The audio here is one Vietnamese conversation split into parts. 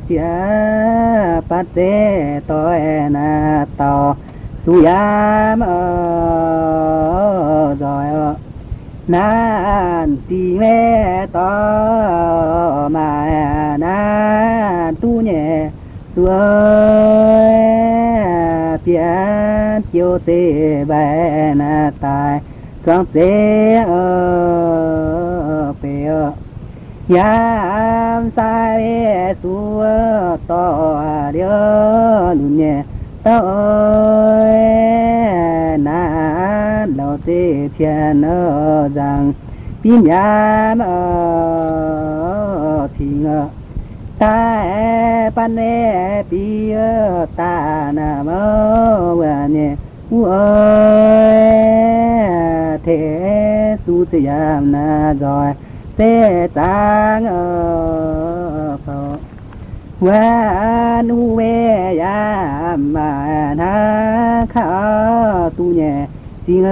phía bắt dê tôi na tàu su ya rồi nan ti mẹ to mà na tu nhẹ tu phía chiều tê bè na tài con tê phía yam sai su to điêu nhẹ tôi na lâu tê thiên rằng pin yam thì ngờ ta pan e pi ta na mơ nhẹ thế su te yam na rồi te tang phật wa nu we ya ma na kha tu nhẹ tiếng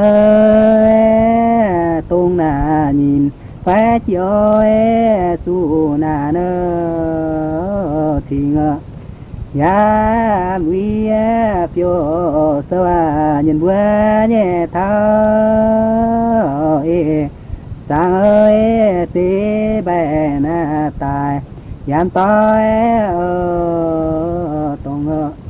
ơi tôn na nhìn phải chiều su na nơ tiếng ya mi pyo sa nhìn bữa nhẹ thao sang ơi tê bè na tài yam toi tông